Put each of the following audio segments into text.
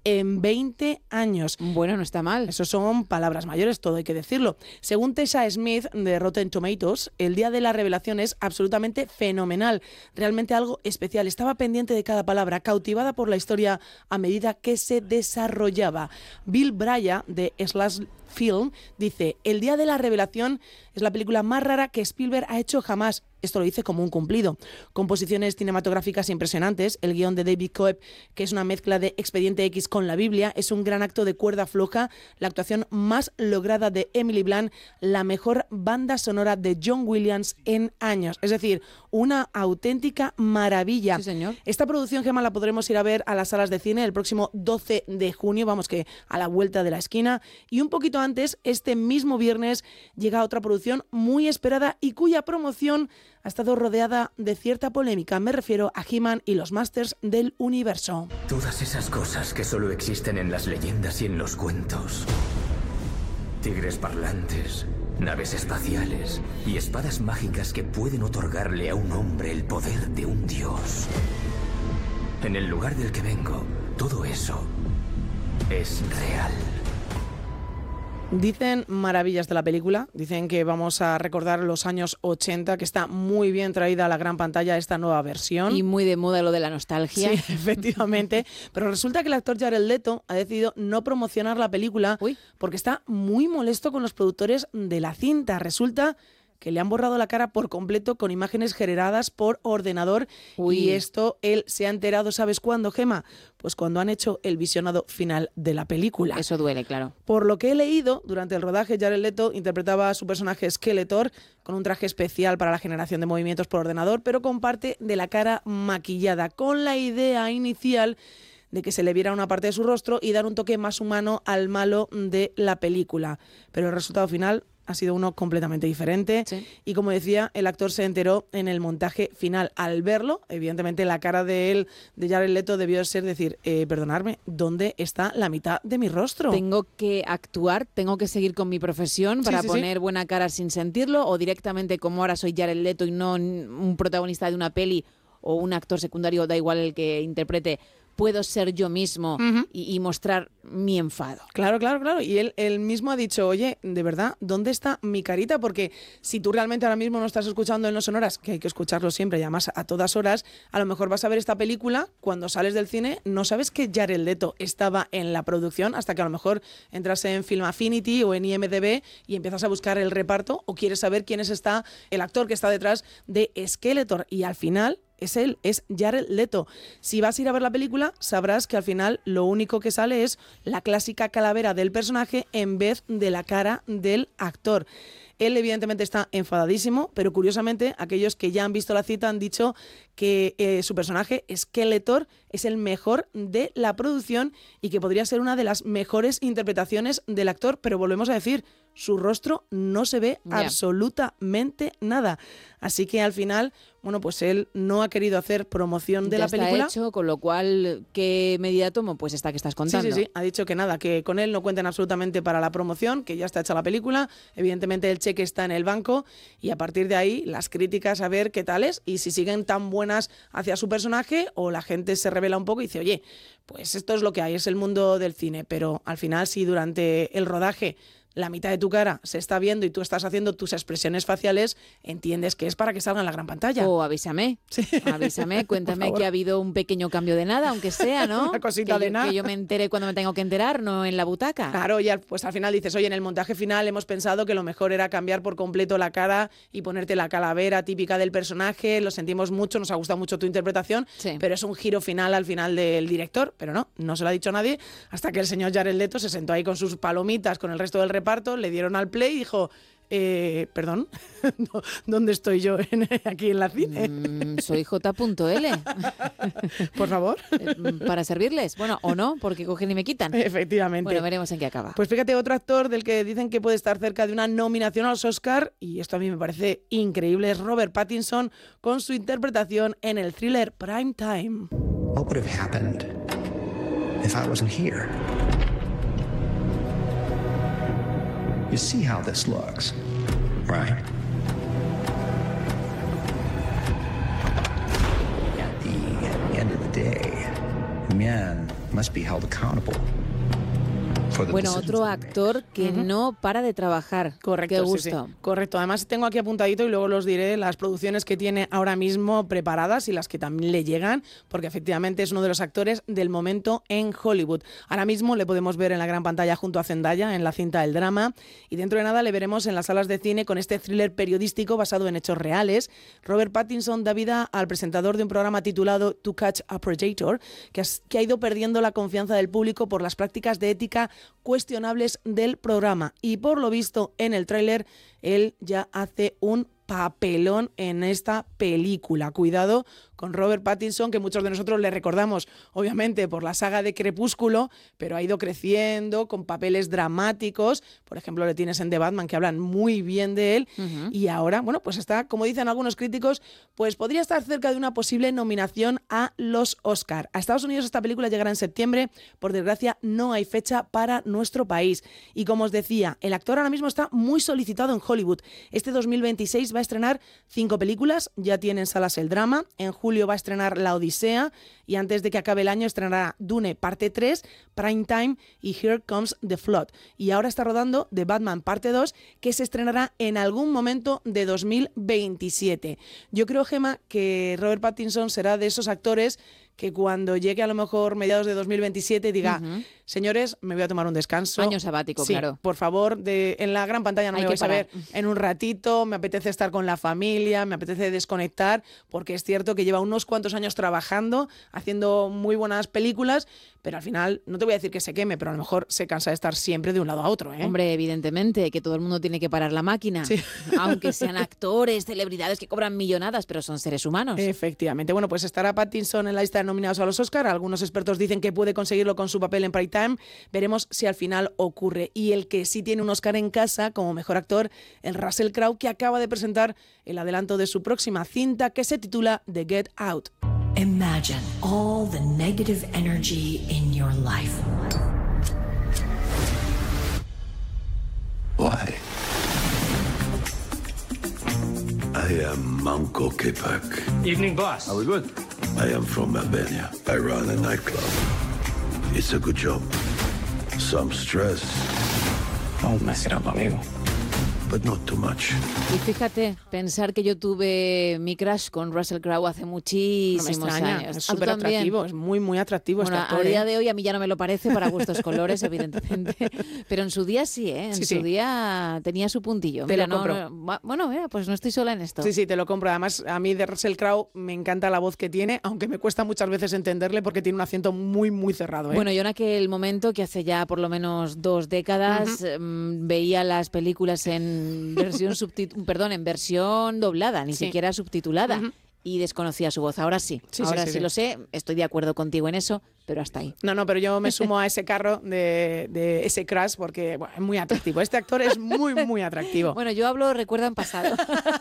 en 20 años. Bueno, no está mal. Eso son palabras mayores, todo hay que decirlo. Según Tessa Smith de Rotten Tomatoes, el día de la revelación es absolutamente fenomenal, realmente algo especial. Estaba pendiente de cada palabra, cautivada por la historia a medida que se desarrollaba. Bill Brya de Slash Film dice: el día de la revelación es la película más rara que Spielberg ha hecho jamás. Esto lo dice como un cumplido. Composiciones cinematográficas impresionantes, el guión de David Coeb, que es una mezcla de Expediente X con la Biblia, es un gran acto de cuerda floja, la actuación más lograda de Emily Blunt, la mejor banda sonora de John Williams en años. Es decir, una auténtica maravilla. Sí, señor. Esta producción, Gemma, la podremos ir a ver a las salas de cine el próximo 12 de junio, vamos que a la vuelta de la esquina. Y un poquito antes, este mismo viernes, llega otra producción muy esperada y cuya promoción ha estado rodeada de cierta polémica. Me refiero a He-Man y los Masters del Universo. Todas esas cosas que solo existen en las leyendas y en los cuentos. Tigres parlantes, naves espaciales y espadas mágicas que pueden otorgarle a un hombre el poder de un dios. En el lugar del que vengo, todo eso es real. Dicen maravillas de la película, dicen que vamos a recordar los años 80, que está muy bien traída a la gran pantalla esta nueva versión. Y muy de moda lo de la nostalgia. Sí, efectivamente. Pero resulta que el actor Jared Leto ha decidido no promocionar la película porque está muy molesto con los productores de la cinta. Resulta que le han borrado la cara por completo con imágenes generadas por ordenador. Y esto él se ha enterado, ¿sabes cuándo, Gemma? Pues cuando han hecho el visionado final de la película. Eso duele, claro. Por lo que he leído, durante el rodaje, Jared Leto interpretaba a su personaje Skeletor con un traje especial para la generación de movimientos por ordenador, pero con parte de la cara maquillada, con la idea inicial de que se le viera una parte de su rostro y dar un toque más humano al malo de la película. Pero el resultado final ha sido uno completamente diferente. Sí. Y como decía, el actor se enteró en el montaje final. Al verlo, evidentemente la cara de él, de Jared Leto, debió ser decir, perdonadme, ¿dónde está la mitad de mi rostro? Tengo que actuar, tengo que seguir con mi profesión para poner buena cara sin sentirlo, o directamente, como ahora soy Jared Leto y no un protagonista de una peli o un actor secundario, da igual el que interprete, puedo ser yo mismo y mostrar mi enfado. Claro. Y él mismo ha dicho, oye, de verdad, ¿dónde está mi carita? Porque si tú realmente ahora mismo no estás escuchando en No Sonoras, que hay que escucharlo siempre y además a todas horas, a lo mejor vas a ver esta película, cuando sales del cine no sabes que Jared Leto estaba en la producción, hasta que a lo mejor entras en Film Affinity o en IMDb y empiezas a buscar el reparto o quieres saber quién está el actor que está detrás de Skeletor, y al final es él, es Jared Leto. Si vas a ir a ver la película, sabrás que al final lo único que sale es la clásica calavera del personaje en vez de la cara del actor. Él evidentemente está enfadadísimo, pero curiosamente aquellos que ya han visto la cita han dicho que su personaje, Skeletor, es el mejor de la producción y que podría ser una de las mejores interpretaciones del actor, pero volvemos a decir, su rostro no se ve absolutamente nada. Así que al final, bueno, pues él no ha querido hacer promoción de la película. Ya está hecho, con lo cual, ¿qué medida tomo? Pues esta que estás contando. Sí, ha dicho que nada, que con él no cuenten absolutamente para la promoción, que ya está hecha la película, evidentemente el cheque está en el banco y a partir de ahí las críticas a ver qué tal es y si siguen tan buenas hacia su personaje o la gente se revela un poco y dice, oye, pues esto es lo que hay, es el mundo del cine, pero al final si durante el rodaje la mitad de tu cara se está viendo y tú estás haciendo tus expresiones faciales, entiendes que es para que salga en la gran pantalla. O avísame, cuéntame que ha habido un pequeño cambio de nada, aunque sea, ¿no? Una cosita de nada. Que yo me entere cuando me tengo que enterar, no en la butaca. Claro, y pues al final dices, oye, en el montaje final hemos pensado que lo mejor era cambiar por completo la cara y ponerte la calavera típica del personaje, lo sentimos mucho, nos ha gustado mucho tu interpretación, pero es un giro final al final del director, pero no se lo ha dicho nadie, hasta que el señor Jared Leto se sentó ahí con sus palomitas, con el resto del reparto, le dieron al play y dijo, perdón, ¿dónde estoy yo aquí en la cine? Soy J.L. Por favor. Para servirles. Bueno, o no, porque cogen y me quitan. Efectivamente. Bueno, veremos en qué acaba. Pues fíjate, otro actor del que dicen que puede estar cerca de una nominación a los Oscar, y esto a mí me parece increíble, es Robert Pattinson con su interpretación en el thriller Prime Time. What would have happened if I wasn't here? You see how this looks, right? At the end of the day, Mian must be held accountable. Bueno, otro actor que no para de trabajar. Correcto, Qué gusto. Sí. Correcto. Además tengo aquí apuntadito y luego los diré las producciones que tiene ahora mismo preparadas y las que también le llegan, porque efectivamente es uno de los actores del momento en Hollywood. Ahora mismo le podemos ver en la gran pantalla junto a Zendaya en la cinta El Drama, y dentro de nada le veremos en las salas de cine con este thriller periodístico basado en hechos reales. Robert Pattinson da vida al presentador de un programa titulado To Catch a Predator, que ha ido perdiendo la confianza del público por las prácticas de ética cuestionables del programa, y por lo visto en el tráiler él ya hace un papelón en esta película. Cuidado con Robert Pattinson, que muchos de nosotros le recordamos obviamente por la saga de Crepúsculo, pero ha ido creciendo con papeles dramáticos. Por ejemplo, le tienes en The Batman, que hablan muy bien de él, y ahora, bueno, pues está, como dicen algunos críticos, pues podría estar cerca de una posible nominación a los Oscar. A Estados Unidos esta película llegará en septiembre. Por desgracia, no hay fecha para nuestro país. Y como os decía, el actor ahora mismo está muy solicitado en Hollywood. Este 2026 va a estrenar 5 películas, ya tiene en salas El Drama, en julio va a estrenar La Odisea, y antes de que acabe el año estrenará Dune parte 3, Prime Time y Here Comes the Flood. Y ahora está rodando The Batman parte 2, que se estrenará en algún momento de 2027. Yo creo, Gemma, que Robert Pattinson será de esos actores que cuando llegue a lo mejor mediados de 2027 diga, señores, me voy a tomar un descanso. Año sabático, sí, claro. Por favor, en la gran pantalla no me vais a ver en un ratito, me apetece estar con la familia, me apetece desconectar, porque es cierto que lleva unos cuantos años trabajando, haciendo muy buenas películas, pero al final, no te voy a decir que se queme, pero a lo mejor se cansa de estar siempre de un lado a otro, ¿eh? Hombre, evidentemente, que todo el mundo tiene que parar la máquina, sí. Aunque sean actores, celebridades que cobran millonadas, pero son seres humanos. Efectivamente. Bueno, pues estará Pattinson en la lista de nominados a los Oscar. Algunos expertos dicen que puede conseguirlo con su papel en Prime Time. Veremos si al final ocurre. Y el que sí tiene un Oscar en casa como mejor actor, el Russell Crowe, que acaba de presentar el adelanto de su próxima cinta, que se titula The Get Out. Imagine all the negative energy in your life. Why? I am Manko Kepak. Evening, boss. Are we good? I am from Albania. I run a nightclub. It's a good job. Some stress. Don't mess it up, amigo. But not too much. Y fíjate, pensar que yo tuve mi crush con Russell Crowe hace muchísimos años. Es súper atractivo, es muy, muy atractivo. Bueno, este actor, a día de hoy a mí ya no me lo parece, para gustos colores, evidentemente. Pero en su día sí, ¿eh? En su día tenía su puntillo. Te lo compro. Bueno, mira, pues no estoy sola en esto. Sí, te lo compro. Además, a mí de Russell Crowe me encanta la voz que tiene, aunque me cuesta muchas veces entenderle porque tiene un acento muy, muy cerrado, ¿eh? Bueno, yo en aquel momento, que hace ya por lo menos 2 décadas, veía las películas en versión doblada, ni siquiera subtitulada. Y desconocía su voz. Ahora sí. Ahora sí lo sé. Estoy de acuerdo contigo en eso, pero hasta ahí. No, pero yo me sumo a ese carro de ese crush porque bueno, es muy atractivo. Este actor es muy, muy atractivo. Bueno, yo hablo, recuerda en pasado.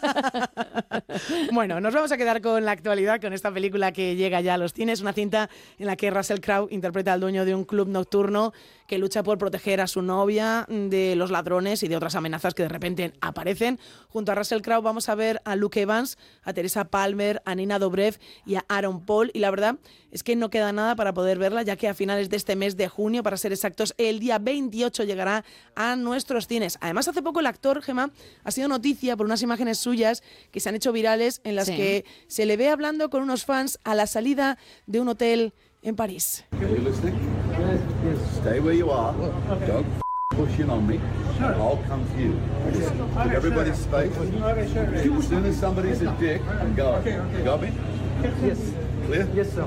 Bueno, nos vamos a quedar con la actualidad, con esta película que llega ya a los cines. Una cinta en la que Russell Crowe interpreta al dueño de un club nocturno que lucha por proteger a su novia de los ladrones y de otras amenazas que de repente aparecen. Junto a Russell Crowe vamos a ver a Luke Evans, a Teresa Palmer, a Nina Dobrev y a Aaron Paul. Y la verdad es que no queda nada para poder verla, ya que a finales de este mes de junio, para ser exactos, el día 28 llegará a nuestros cines. Además, hace poco el actor, Gemma, ha sido noticia por unas imágenes suyas que se han hecho virales en las que se le ve hablando con unos fans a la salida de un hotel en París. Stay where you are. Don't push in on me. I'll come to you. Just give everybody space. As soon as somebody's a dick, I'm going. You got me? Yes. Clear? Yes, sir.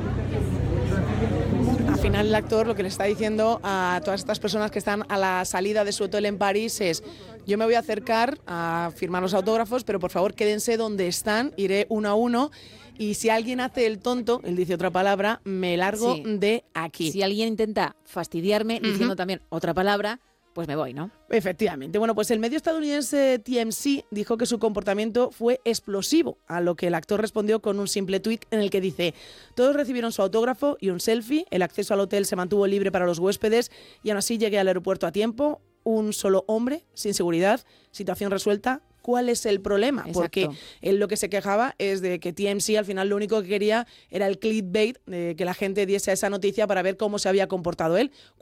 Al final el actor lo que le está diciendo a todas estas personas que están a la salida de su hotel en París es: yo me voy a acercar a firmar los autógrafos, pero por favor quédense donde están, iré uno a uno. Y si alguien hace el tonto, él dice otra palabra, me largo de aquí. Si alguien intenta fastidiarme diciendo también otra palabra, pues me voy, ¿no? Efectivamente. Bueno, pues el medio estadounidense TMZ dijo que su comportamiento fue explosivo, a lo que el actor respondió con un simple tuit en el que dice: todos recibieron su autógrafo y un selfie, el acceso al hotel se mantuvo libre para los huéspedes y aún así llegué al aeropuerto a tiempo, un solo hombre, sin seguridad, situación resuelta, cuál es el problema. Exacto. Porque él lo que se quejaba es de que TMZ al final lo único que quería era el clickbait, de que la gente diese esa noticia para ver cómo se había comportado él,